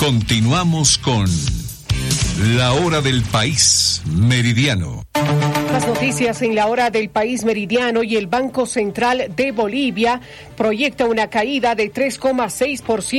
Continuamos con La Hora del País Meridiano. Las noticias en La Hora del País Meridiano. Y el Banco Central de Bolivia proyecta una caída de 3,6%